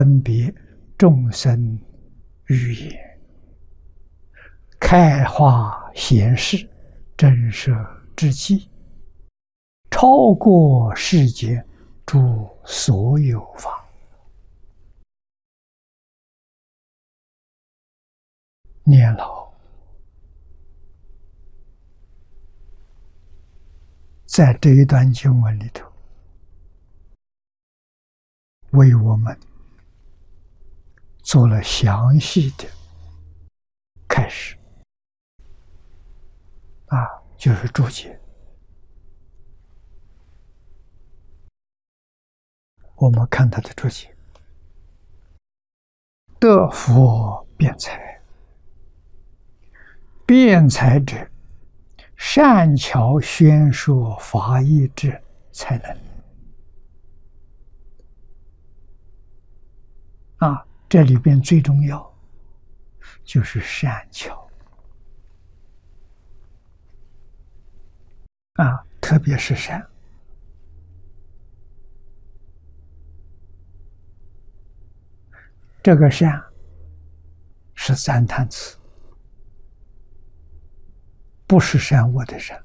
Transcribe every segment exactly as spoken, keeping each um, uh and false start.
分别众生语言，开化贤士，震慑之际，超过世间诸所有法。念老在这一段经文里头，为我们做了详细的开始，啊，就是注解。我们看他的注解：得佛辩才，辩才者，善巧宣说法义之才能。啊，这里边最重要就是善巧啊，特别是善。这个善是赞叹词，不是善恶的善。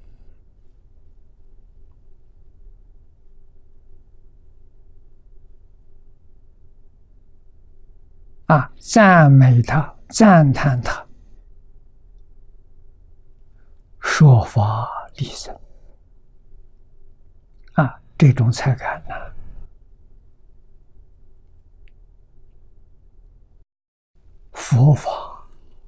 啊，赞美他，赞叹他，说法利生。啊，这种才感呢，佛法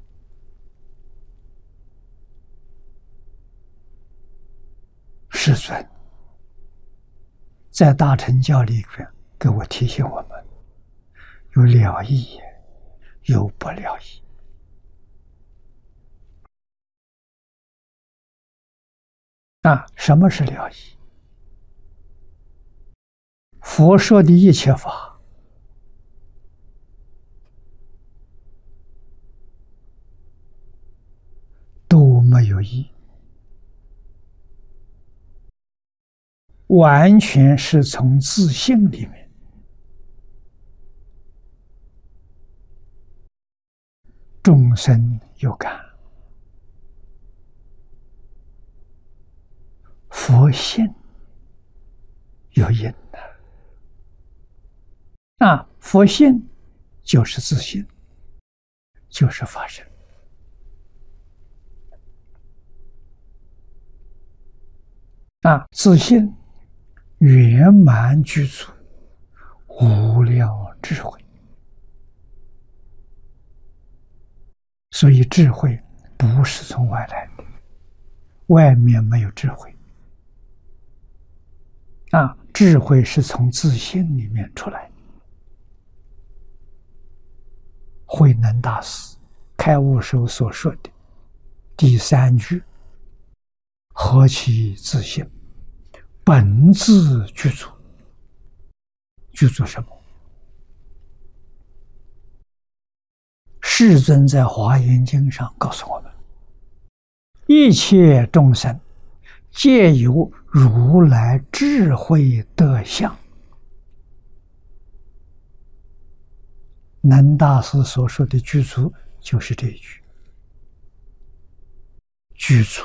世尊在大乘教里边给我提醒我们，有了义，有不了义。啊，什么是了义？佛说的一切法，都没有义，完全是从自性里面众生有感，佛性有因的。啊，佛性就是自性，就是法身。啊，自性圆满具足，无量智慧。所以智慧不是从外来的，外面没有智慧。啊，智慧是从自性里面出来的。慧能大师开悟时候所说的第三句：何其自性，本自具足。具足什么？世尊在华严经上告诉我们，一切众生皆有如来智慧德相。能大师所说的具足就是这一句。具足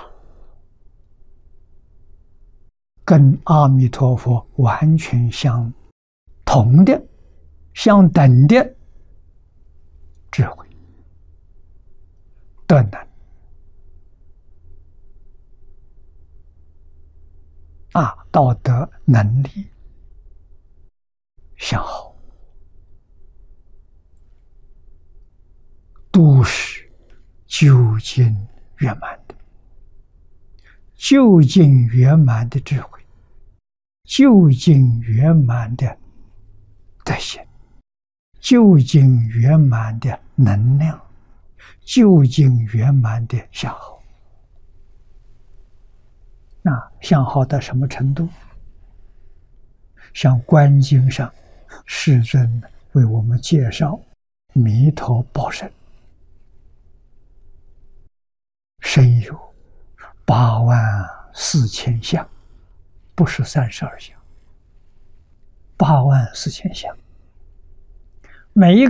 跟阿弥陀佛完全相同的、相等的智慧、德能啊，道德能力相好，都是究竟圆满的，究竟圆满的智慧，究竟圆满的德行，究竟圆满的能量，究竟圆满的相好。那相好到什么程度？像观经上世尊为我们介绍弥陀报身，身有八万四千相，不是三十二相，八万四千相。 每一